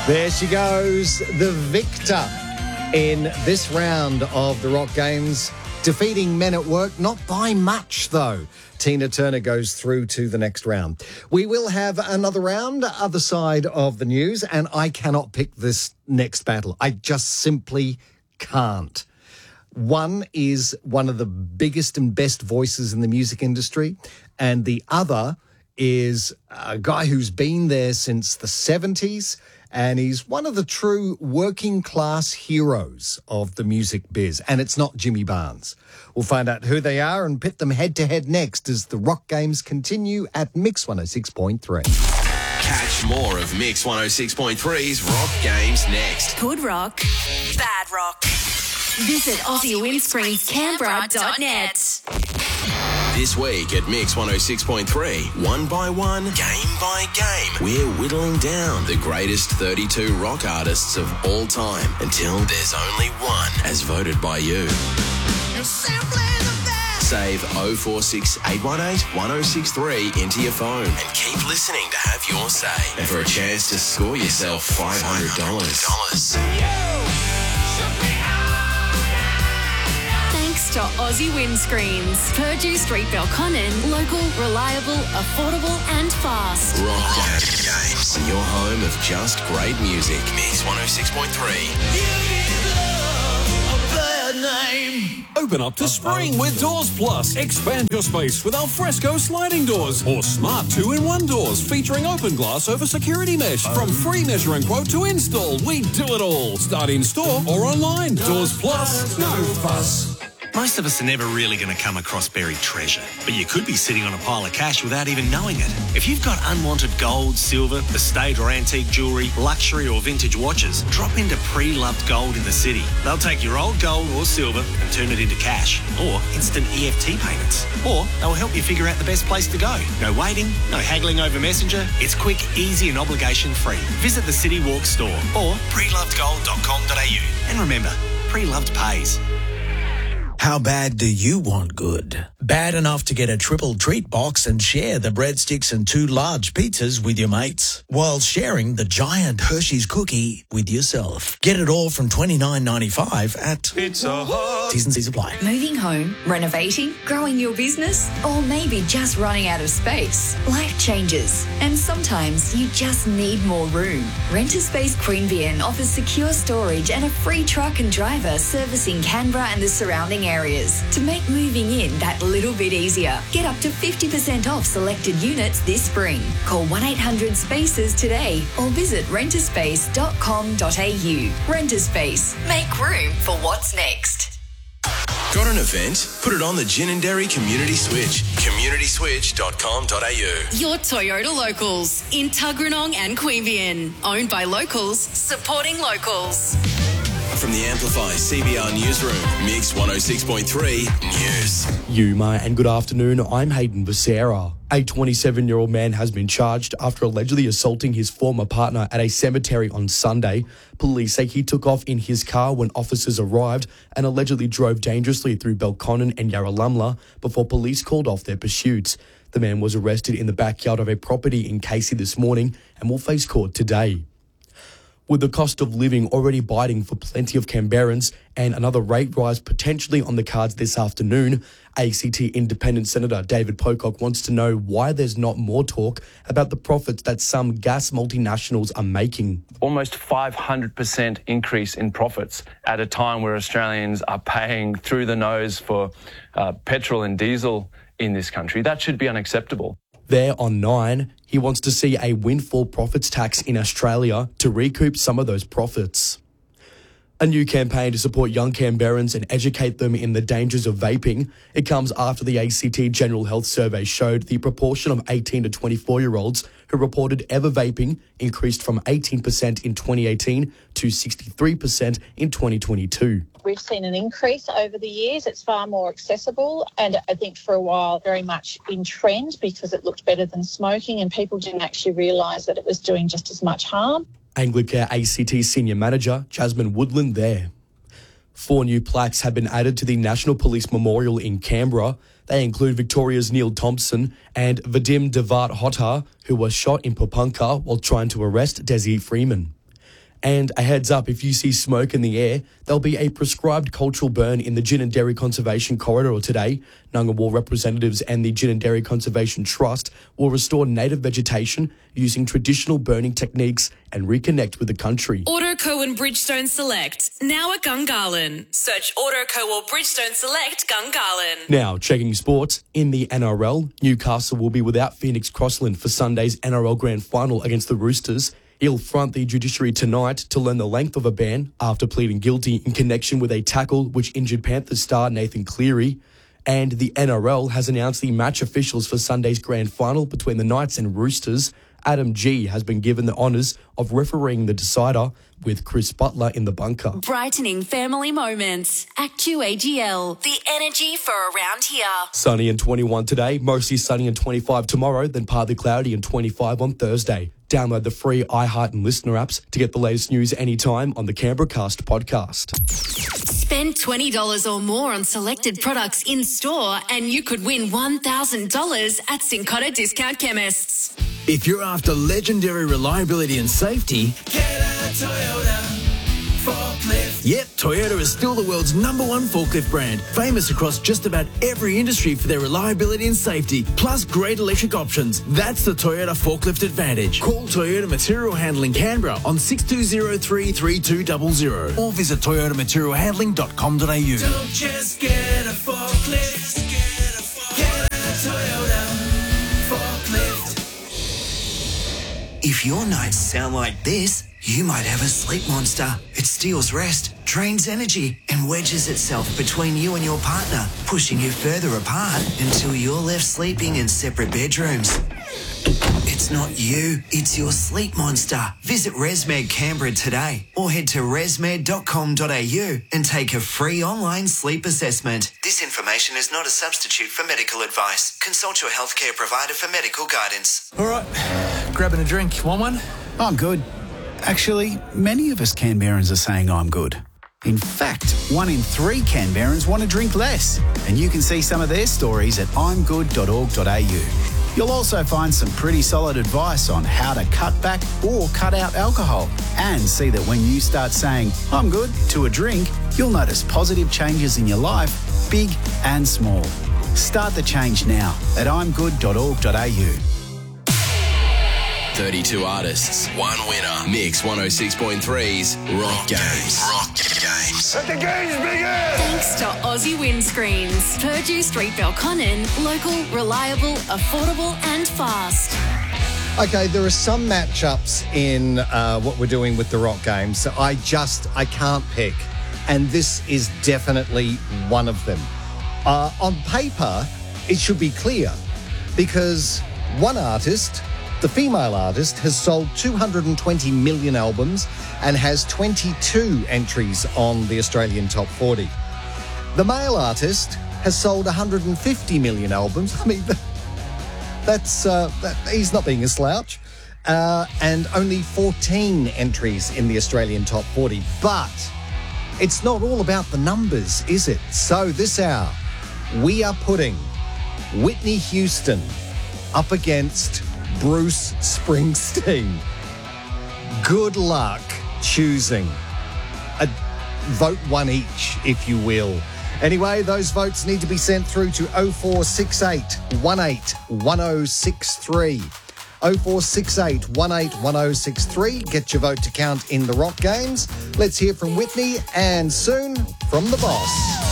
There she goes, the victor in this round of the Rock Games, defeating Men at Work, not by much though. Tina Turner goes through to the next round. We will have another round, other side of the news, and I cannot pick this next battle. I just simply can't. One is one of the biggest and best voices in the music industry, and the other is a guy who's been there since the 70s, and he's one of the true working class heroes of the music biz, and it's not Jimmy Barnes. We'll find out who they are and pit them head to head next as the Rock Games continue at Mix 106.3. Catch more of Mix 106.3's Rock Games next. Good rock, bad rock. Visit AussieWindscreensCanberra.net. This week at Mix 106.3, one by one, game by game, we're whittling down the greatest 32 rock artists of all time until there's only one as voted by you. Save 046818 1063 into your phone and keep listening to have your say and for a chance to score yourself $500. To Aussie Windscreens, Purdue Street, Belconnen, local, reliable, affordable and fast. Rock Games, your home of just great music. Mix 106.3. Open up to spring with Doors Plus. Expand your space with alfresco sliding doors or smart 2-in-1 doors featuring open glass over security mesh. From free measuring quote to install, we do it all. Start in store or online. Doors Plus, no fuss. Most of us are never really going to come across buried treasure, but you could be sitting on a pile of cash without even knowing it. If you've got unwanted gold, silver, estate or antique jewellery, luxury or vintage watches, drop into Pre-Loved Gold in the city. They'll take your old gold or silver and turn it into cash or instant EFT payments. Or they'll help you figure out the best place to go. No waiting, no haggling over Messenger. It's quick, easy and obligation-free. Visit the City Walk store or prelovedgold.com.au. And remember, Pre-Loved pays. How bad do you want good? Bad enough to get a triple treat box and share the breadsticks and 2 large pizzas with your mates, while sharing the giant Hershey's cookie with yourself. Get it all from $29.95 at Pizza Hut. T's and C's apply. Moving home, renovating, growing your business, or maybe just running out of space. Life changes, and sometimes you just need more room. Renter Space Queanbeyan offers secure storage and a free truck and driver servicing Canberra and the surrounding areas to make moving in that little bit easier. Get up to 50% off selected units this spring. Call 1-800-SPACES today or visit renterspace.com.au. Renterspace. Make room for what's next. Got an event? Put it on the Ginninderry Community Switch. communityswitch.com.au. Your Toyota Locals in Tuggeranong and Queanbeyan. Owned by locals, supporting locals. From the Amplify CBR Newsroom, Mix 106.3 News. Yuma, and good afternoon. I'm Hayden Becerra. A 27-year-old man has been charged after allegedly assaulting his former partner at a cemetery on Sunday. Police say he took off in his car when officers arrived and allegedly drove dangerously through Belconnen and Yarralumla before police called off their pursuits. The man was arrested in the backyard of a property in Casey this morning and will face court today. With the cost of living already biting for plenty of Canberrans and another rate rise potentially on the cards this afternoon, ACT Independent Senator David Pocock wants to know why there's not more talk about the profits that some gas multinationals are making. Almost 500% increase in profits at a time where Australians are paying through the nose for petrol and diesel in this country. That should be unacceptable. There on 9, he wants to see a windfall profits tax in Australia to recoup some of those profits. A new campaign to support young Canberrans and educate them in the dangers of vaping. It comes after the ACT General Health Survey showed the proportion of 18 to 24-year-olds who reported ever vaping increased from 18% in 2018 to 63% in 2022. We've seen an increase over the years. It's far more accessible and I think for a while very much in trend because it looked better than smoking and people didn't actually realise that it was doing just as much harm. Anglicare ACT Senior Manager Jasmine Woodland there. 4 new plaques have been added to the National Police Memorial in Canberra. They include Victoria's Neil Thompson and Vadim Devat Hotar, who was shot in Papunkar while trying to arrest Desi Freeman. And a heads up, if you see smoke in the air, there'll be a prescribed cultural burn in the Gin and Dairy Conservation Corridor today. Ngunnawal representatives and the Gin and Dairy Conservation Trust will restore native vegetation using traditional burning techniques and reconnect with the country. Autoco and Bridgestone Select, now at Gungahlin. Search Autoco or Bridgestone Select Gungahlin. Now, checking sports, in the NRL, Newcastle will be without Phoenix Crossland for Sunday's NRL Grand Final against the Roosters. He'll front the judiciary tonight to learn the length of a ban after pleading guilty in connection with a tackle which injured Panthers star Nathan Cleary. And the NRL has announced the match officials for Sunday's grand final between the Knights and Roosters. Adam G has been given the honours of refereeing the decider, with Chris Butler in the bunker. Brightening family moments. AccuAGL. The energy for around here. Sunny and 21 today, mostly sunny and 25 tomorrow, then partly cloudy and 25 on Thursday. Download the free iHeart and Listener apps to get the latest news anytime on the Canberracast podcast. Spend $20 or more on selected products in store and you could win $1,000 at Cincotta Discount Chemists. If you're after legendary reliability and safety, get a Toyota forklift. Yep, Toyota is still the world's #1 forklift brand, famous across just about every industry for their reliability and safety, plus great electric options. That's the Toyota Forklift Advantage. Call Toyota Material Handling Canberra on 6203-3200 or visit toyotamaterialhandling.com.au. Don't just get a forklift, get a Toyota forklift. If your nights sound like this, you might have a sleep monster. It steals rest, drains energy, and wedges itself between you and your partner, pushing you further apart until you're left sleeping in separate bedrooms. It's not you, it's your sleep monster. Visit ResMed Canberra today or head to resmed.com.au and take a free online sleep assessment. This information is not a substitute for medical advice. Consult your healthcare provider for medical guidance. All right, grabbing a drink. Want one? I'm good. Actually, many of us Canberrans are saying I'm good. In fact, 1 in 3 Canberrans want to drink less. And you can see some of their stories at imgood.org.au. You'll also find some pretty solid advice on how to cut back or cut out alcohol, and see that when you start saying, I'm good, to a drink, you'll notice positive changes in your life, big and small. Start the change now at imgood.org.au. 32 artists, one winner. Mix 106.3's Rock Games. Rock Games. Let the games begin! Thanks to Aussie Windscreens. Purdue Street, Belconnen. Local, reliable, affordable and fast. Okay, there are some matchups in what we're doing with the Rock Games. So I can't pick. And this is definitely one of them. On paper, it should be clear because one artist, the female artist, has sold 220 million albums and has 22 entries on the Australian Top 40. The male artist has sold 150 million albums. I mean, he's not being a slouch. And only 14 entries in the Australian Top 40. But it's not all about the numbers, is it? So this hour, we are putting Whitney Houston up against Bruce Springsteen. Good luck choosing. A vote one each, if you will. Anyway, those votes need to be sent through to 0468 18 1063. 0468 18 1063. Get your vote to count in the Rock Games. Let's hear from Whitney and soon from the boss.